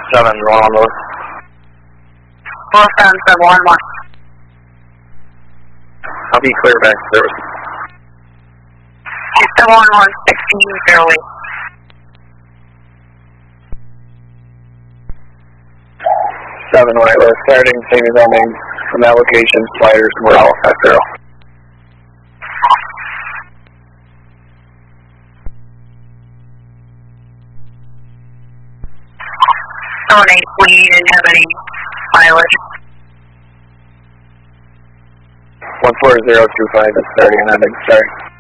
7, Ronald. 47711. I'll be clear back to service. 2711, 1608. 7 wireless, starting, same as ending, from that location, sliders, Morale, F0. 8, we didn't have any mileage. 14025 is starting and ending, sorry.